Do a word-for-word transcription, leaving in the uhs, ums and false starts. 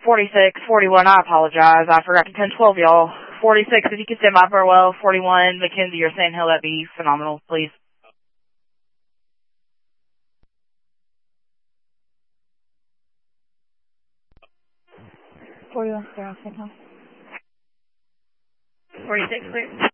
forty-six, forty-one, I apologize. I forgot to ten twelve, y'all. forty-six, if you could send my farewell. forty-one, Mackenzie, you're saying Hill, that'd be phenomenal, please. forty-one, Sand Hill. forty-six, clear.